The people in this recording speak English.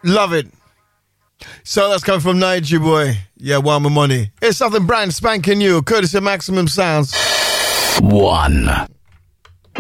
Love it. So that's coming from Nigeria boy. Yeah, One More Money. It's something brand spanking new, courtesy of Maximum Sounds. 1.